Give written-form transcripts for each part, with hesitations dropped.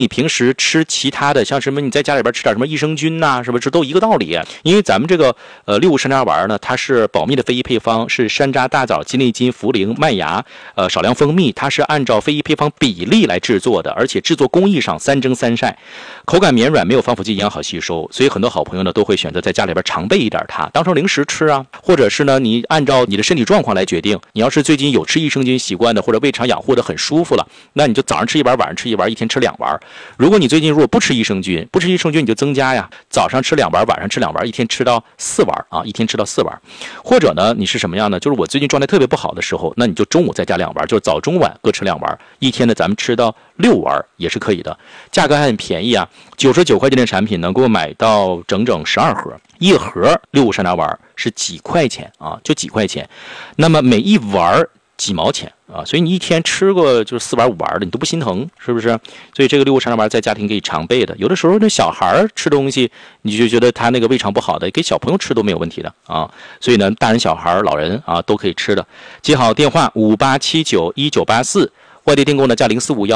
你平时吃其他的，像什么你在家里边吃点什么益生菌呐，是不是这都一个道理？因为咱们这个6物山楂丸呢，它是保密的非遗配方，是山楂、大枣、鸡内金、茯苓、麦芽，少量蜂蜜，它是按照非遗配方比例来制作的，而且制作工艺上3蒸3晒，口感绵软，没有防腐剂，营养好吸收，所以很多好朋友呢都会选择在家里边常备一点它，当成零食吃啊，或者是呢你按照你的身体状况来决定，你要是最近有吃益生菌习惯的，或者胃肠养护的很舒服了，那你就早上吃1丸，晚上吃1丸，一天吃2丸。如果你最近如果不吃益生菌你就增加呀，早上吃2丸，晚上吃2丸，一天吃到4丸啊，一天吃到4丸。或者呢，你是什么样呢？就是我最近状态特别不好的时候，那你就中午再加2丸，就是早中晚各吃2丸，一天呢咱们吃到6丸也是可以的，价格还很便宜啊，99块钱的产品能够买到整整12盒，一盒6物山楂丸是几块钱啊，就几块钱，那么每一丸几毛钱啊，所以你一天吃个就是4丸5丸的，你都不心疼，是不是？所以这个6物山楂丸在家庭可以常备的。有的时候那小孩吃东西，你就觉得他那个胃肠不好的，给小朋友吃都没有问题的啊。所以呢，大人、小孩、老人啊都可以吃的。记好电话58791984，外地订购呢加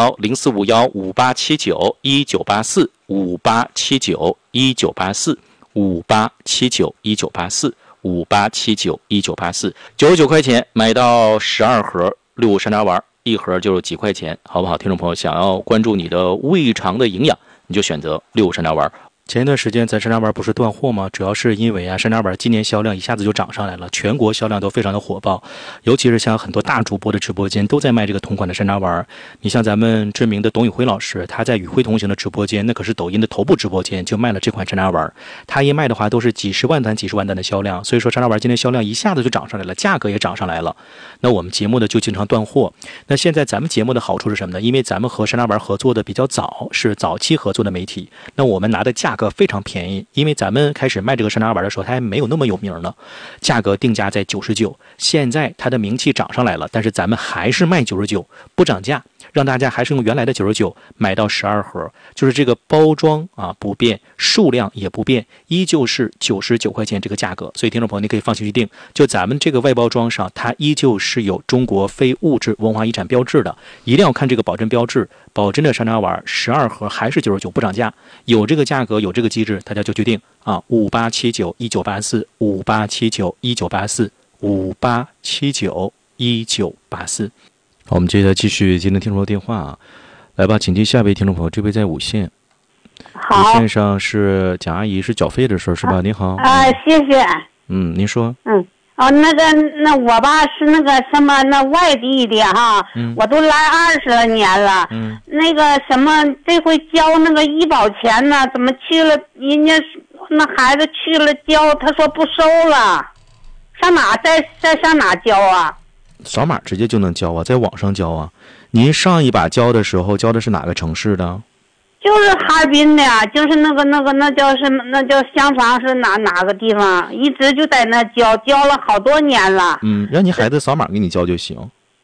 045158791984 58791984 58791984 99块钱买到12盒6物山楂丸，一盒就是几块钱，好不好？听众朋友想要关注你的胃肠的营养，你就选择6物山楂丸。前一段时间咱山楂丸不是断货吗？主要是因为山楂丸今年销量一下子就涨上来了，全国销量都非常的火爆，尤其是像很多大主播的直播间都在卖这个同款的山楂丸。你像咱们知名的董宇辉老师，他在与辉同行的直播间，那可是抖音的头部直播间，就卖了这款山楂丸。他一卖的话都是几十万单的销量，所以说山楂丸今天销量一下子就涨上来了，价格也涨上来了。那我们节目呢就经常断货。那现在咱们节目的好处是什么呢？因为咱们和山楂丸合作的比较早，是早期合作的媒体，那我们拿的价格非常便宜，因为咱们开始卖这个山楂丸的时候它还没有那么有名呢，价格定价在99，现在它的名气涨上来了，但是咱们还是卖99，不涨价，让大家还是用原来的99买到12盒，就是这个包装啊不变，数量也不变，依旧是99块钱这个价格。所以听众朋友你可以放心去订，就咱们这个外包装上它依旧是有中国非物质文化遗产标志的，一定要看这个保真标志，保真的山楂丸12盒还是99，不涨价，有这个价格有这个机制，大家就去订啊！58791984 58791984 58791984。好，我们接下来继续接听听众的电话啊，来吧，请接下一位听众朋友，这位在5线。 好， 5线上是蒋阿姨，是缴费的事是吧？你好。 谢谢。 您说。 那我吧是那个什么那外地的哈，我都来20来年了。那个什么这回交那个医保钱呢，怎么去了？人家那孩子去了交，他说不收了，上哪再上哪交啊？ 扫码直接就能交啊，在网上交啊。您上一把交的时候交的是哪个城市的？ 就是哈尔滨的呀，就是那叫什么？那叫厢房是哪个地方？一直就在那交了好多年了。 让你孩子扫码给你交就行。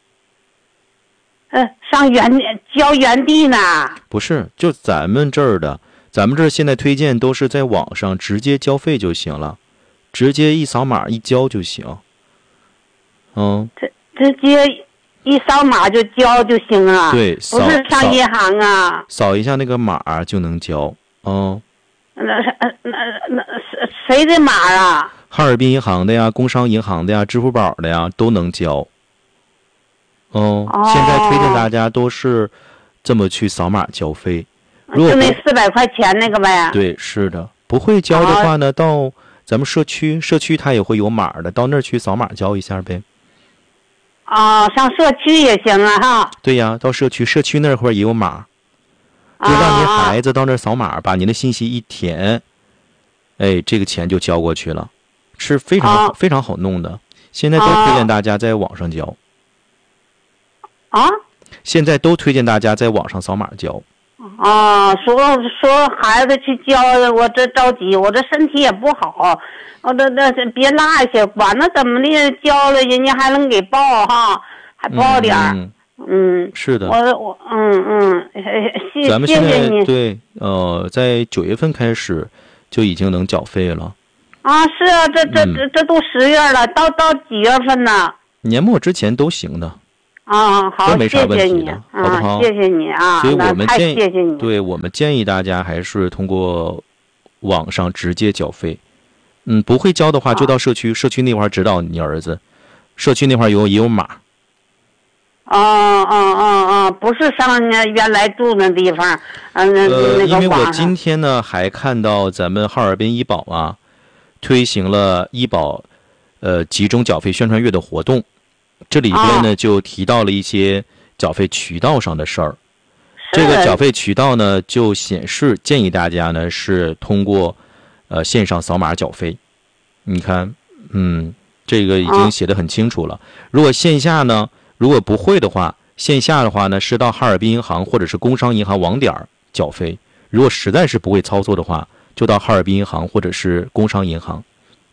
上交原地呢？ 不是，就咱们这儿现在推荐都是在网上直接交费就行了，直接一扫码一交就行。 直接一扫码就交就行了。 对， 不是上银行啊。 扫一下那个码就能交。 那谁的码啊？ 哈尔滨银行的呀，工商银行的呀，支付宝的呀，都能交。现在推荐大家都是这么去扫码交费。 就那400块钱那个呗。 对，是的。不会交的话呢，到咱们社区它也会有码的，到那儿去扫码交一下呗。 上社区也行啊哈。 对呀，到社区那会儿也有码，就让您孩子到那儿扫码，把您的信息一填，这个钱就交过去了，是非常非常好弄的。现在都推荐大家在网上交。现在都推荐大家在网上扫码交。 说孩子去交，我这着急，我这身体也不好，我这别落下，管他怎么的，交了人家还能给报哈，还报点儿。 是的。 谢咱们现在你。 对，在9月份开始就已经能缴费了。 是啊，这都10月了，到几月份呢？ 年末之前都行的。 啊，好， 这没啥问题的， 谢谢你， 好不好？ 谢谢你啊， 所以我们建议， 谢谢你。 对，我们建议大家还是通过网上直接缴费。不会交的话就到社区，社区那块指导你儿子，社区那块也有码。 不是上原来住那地方， 因为我今天呢还看到咱们哈尔滨医保啊，推行了医保集中缴费宣传月的活动，这里边呢就提到了一些缴费渠道上的事儿。这个缴费渠道呢就显示建议大家呢是通过线上扫码缴费。你看，这个已经写得很清楚了。如果线下呢，如果不会的话，线下的话呢是到哈尔滨银行或者是工商银行网点缴费。如果实在是不会操作的话，就到哈尔滨银行或者是工商银行。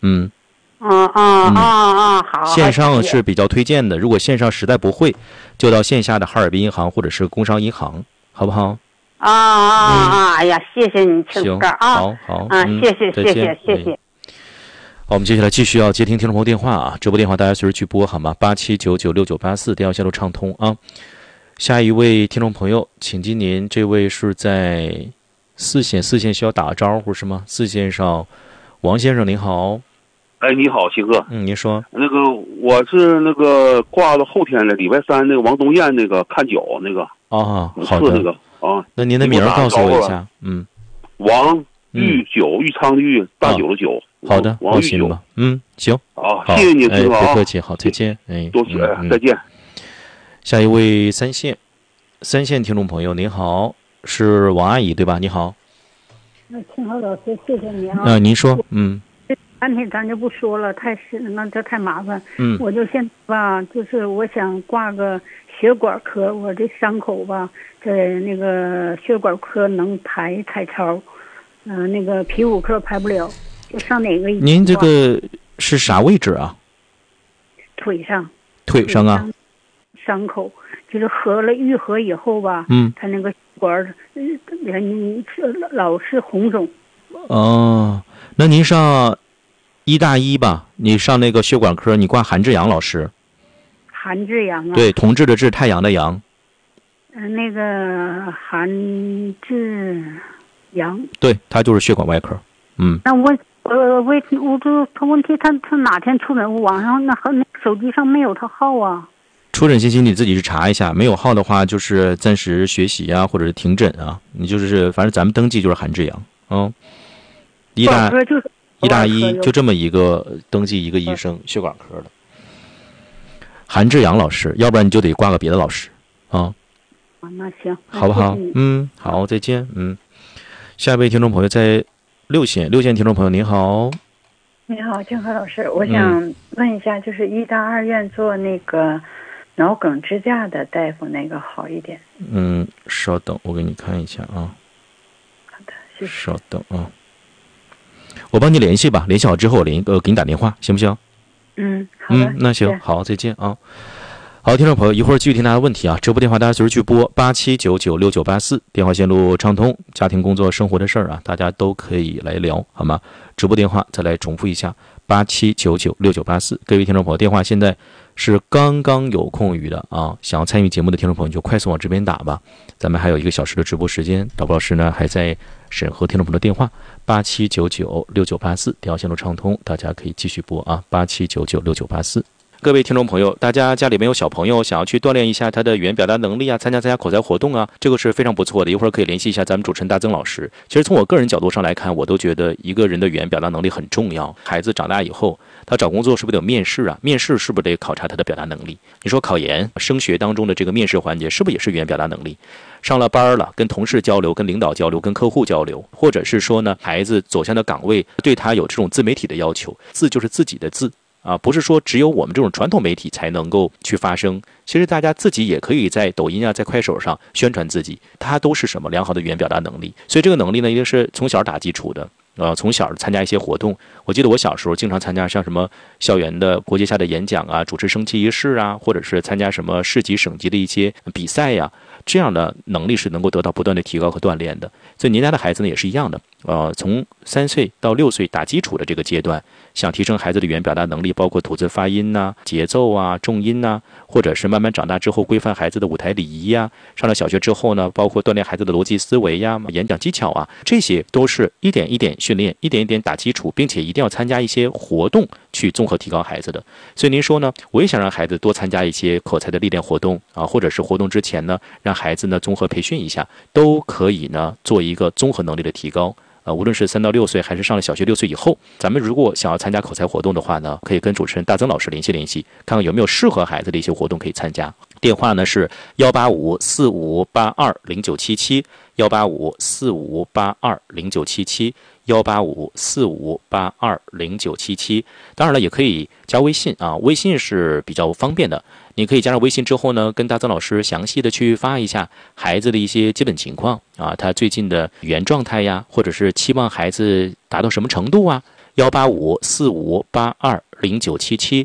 好。 线上是比较推荐的，如果线上实在不会，就到线下的哈尔滨银行或者是工商银行，好不好？ 哎呀，谢谢你，庆哥啊， 好， 谢谢。 好，我们接下来继续要接听听众朋友电话啊，直播电话大家随时去拨好吗？87996984，电话线路畅通啊。下一位听众朋友，请记您，这位是在4线需要打个招呼是吗？4线上，王先生您好。 哎，你好，齐哥。 您说。 我是挂到后天的礼拜三王东燕看脚好的那您的名告诉我一下。 王玉九，玉昌的玉，大九的九。 好的， 王玉九。 行。 好，谢谢你， 别客气，好，再见。 多谢，再见。 下一位3线听众朋友您好，是王阿姨对吧？你好。 庆豪老师，谢谢你啊。 您说。 产品咱就不说了，这太麻烦。我就现在吧，就是我想挂个血管科，我这伤口吧，在血管科能排彩超，皮肤科排不了，就上哪个医院？ 您这个是啥位置啊？ 腿上啊？ 伤口就是愈合以后吧，它血管老是红肿。 那您上医大一吧，你上血管科，你挂韩志阳老师。 韩志阳啊？ 对，同志的志，太阳的阳。 韩志阳。 对，他就是血管外科。 那他问题他哪天出诊？网上手机上没有他号啊。 出诊信息你自己去查一下，没有号的话就是暂时学习啊，或者是停诊啊。你就是反正咱们登记就是韩志阳。医大一就这么一个登记一个医生，血管科的韩志阳老师，要不然你就得挂个别的老师啊。 那行， 好不好？好，再见。下一位听众朋友在6线听众朋友您好。 你好，庆和老师，我想问一下，就是医大2院做脑梗支架的大夫好一点？ 稍等，我给你看一下啊。 好的，谢谢。 稍等啊。我帮你联系吧，联系好之后我给你打电话，行不行？ 好的。 那行，好，再见啊。好，听众朋友，一会儿继续听大家问题啊。直播电话大家随时去拨87996984，电话线路畅通，家庭工作生活的事儿啊，大家都可以来聊，好吗？直播电话再来重复一下，87996984。各位听众朋友，电话现在是刚刚有空余的啊，想要参与节目的听众朋友就快速往这边打吧。咱们还有1个小时的直播时间，导播老师呢还在审核听众朋友的电话，87996984，电话线路畅通，大家可以继续拨啊，87996984。各位听众朋友，大家家里面有小朋友想要去锻炼一下他的语言表达能力啊，参加口才活动啊，这个是非常不错的。一会儿可以联系一下咱们主持人大曾老师。其实从我个人角度上来看，我都觉得一个人的语言表达能力很重要。孩子长大以后，他找工作是不是得有面试啊？面试是不是得考察他的表达能力？你说考研、升学当中的这个面试环节，是不是也是语言表达能力？上了班了，跟同事交流、跟领导交流、跟客户交流，或者是说呢，孩子走向的岗位对他有这种自媒体的要求，字就是自己的字。不是说只有我们这种传统媒体才能够去发声，其实大家自己也可以在抖音啊，在快手上宣传自己，它都是什么良好的语言表达能力。所以这个能力呢，一定是从小打基础的。从小参加一些活动，我记得我小时候经常参加像什么校园的国际下的演讲啊，主持升旗仪式啊，或者是参加什么市级省级的一些比赛呀，这样的能力是能够得到不断的提高和锻炼的。所以您家的孩子呢也是一样的，从3岁到6岁打基础的这个阶段， 想提升孩子的语言表达能力，包括吐字发音呐、节奏啊、重音呐，或者是慢慢长大之后规范孩子的舞台礼仪呀，上了小学之后呢，包括锻炼孩子的逻辑思维呀、演讲技巧啊，这些都是一点一点训练，一点一点打基础，并且一定要参加一些活动去综合提高孩子的。所以您说呢，我也想让孩子多参加一些口才的历练活动啊，或者是活动之前呢，让孩子呢综合培训一下，都可以呢做一个综合能力的提高。无论是3到6岁还是上了小学6岁以后，咱们如果想要参加口才活动的话呢，可以跟主持人大曾老师联系，看看有没有适合孩子的一些活动可以参加。电话呢是18545820977 18545820977 18545820977。当然了，也可以加微信啊，微信是比较方便的。你可以加上微信之后呢，跟大曾老师详细的去发一下孩子的一些基本情况啊，他最近的语言状态呀，或者是期望孩子达到什么程度啊。18545820977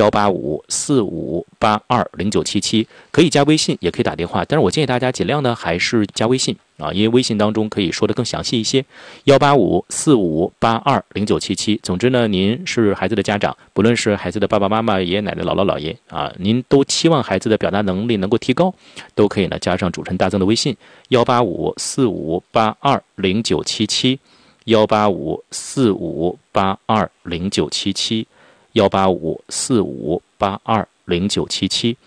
18545820977，可以加微信，也可以打电话，但是我建议大家尽量呢还是加微信啊，因为微信当中可以说的更详细一些。18545820977。总之呢，您是孩子的家长，不论是孩子的爸爸妈妈、爷爷奶奶、姥姥姥爷啊，您都期望孩子的表达能力能够提高，都可以呢加上主持人大曾的微信18545820977 18545820977 18545820977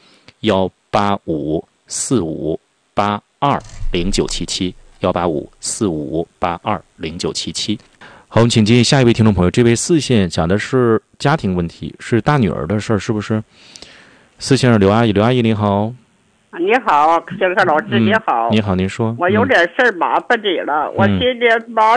18545820977 18545820977。好，我们请接下一位听众朋友，这位4线讲的是家庭问题，是大女儿的事儿，是不是？4线是刘阿姨，刘阿姨您好。 你好，金克老师，你好。 你好，您说。 我有点事儿麻烦你了，我今年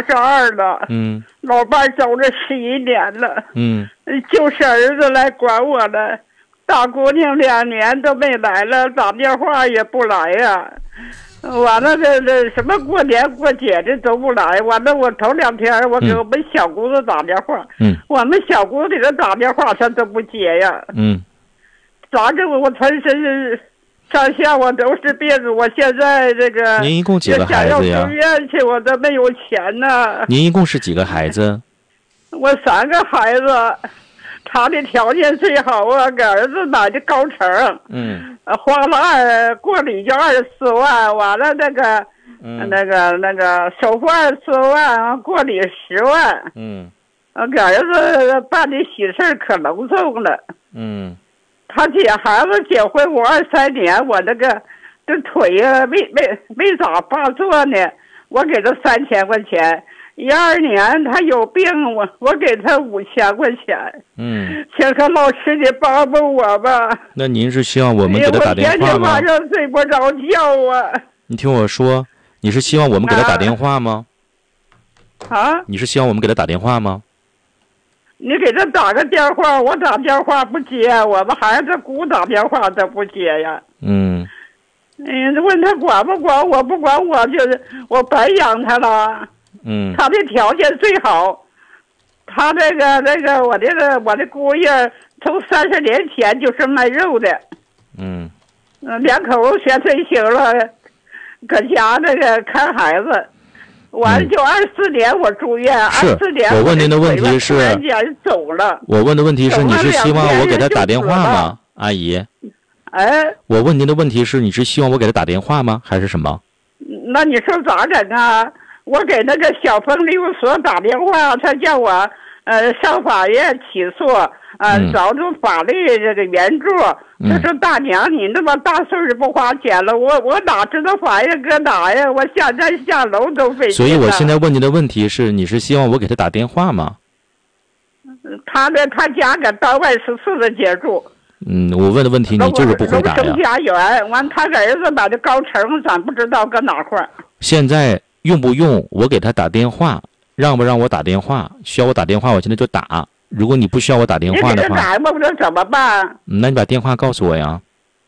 82了，老伴走了11年了，就是儿子来管我了，大姑娘2年都没来了，打电话也不来呀。完了，这什么过年过节的都不来。完了，我头2天我给我们小姑子打电话，我们小姑子给他打电话，他都不接呀。咋着我全身上下我都是病，我现在这个您一共几个孩子呀？ 想要住院去，我都没有钱呢。 您一共是几个孩子？ 我3个孩子，他的条件最好啊，给儿子买的高层，花了过礼就24万，完了那个首付24万，过礼10万，给儿子办的喜事可隆重了，他孩子结婚我23年，我这腿呀没咋发作呢，我给他3000块钱。12年他有病，我给他5000块钱。请和老师你帮帮我吧。 那您是希望我们给他打电话吗？ 我天天晚上睡不着觉啊。 你听我说，你是希望我们给他打电话吗？你是希望我们给他打电话吗？ 你给他打个电话，我打电话不接，我们孩子姑打电话都不接呀。问他管不管，我不管，我白养他了。他的条件最好，他这个我的姑爷从30年前就是卖肉的。2口全退休了，搁家看孩子。完就24年我住院，24年我问您的问题是， 走了。 我问的问题是，你是希望我给他打电话吗，阿姨？我问您的问题是，你是希望我给他打电话吗，还是什么？ 那你说咋整啊？我给那个小峰利务所打电话，他叫我上法院起诉，找出法律这个援助。他说大娘，你那么大岁数不花钱了，我哪知道法院搁哪呀？我下站下楼都费劲。 所以我现在问您的问题是，你是希望我给他打电话吗？ 他家搁单位14的接住。 我问的问题你就是不回答呀。 家园完，他给儿子买的高层，咱不知道搁哪块。现在用不用我给他打电话？让不让我打电话？需要我打电话，我现在就打。如果你不需要我打电话的话， 你给他打不知道怎么办？ 那你把电话告诉我呀。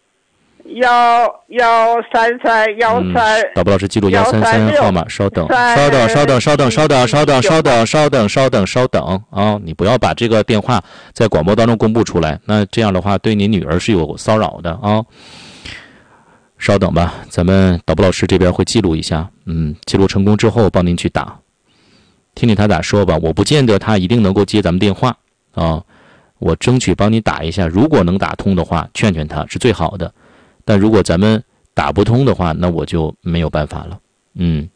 113313。 导播老师记录133号码，稍等啊！你不要把这个电话在广播当中公布出来，那这样的话对你女儿是有骚扰的啊。稍等吧，咱们导播老师这边会记录一下，记录成功之后帮您去打，听听他咋说吧。我不见得他一定能够接咱们电话啊，我争取帮你打一下，如果能打通的话，劝劝他是最好的。但如果咱们打不通的话，那我就没有办法了。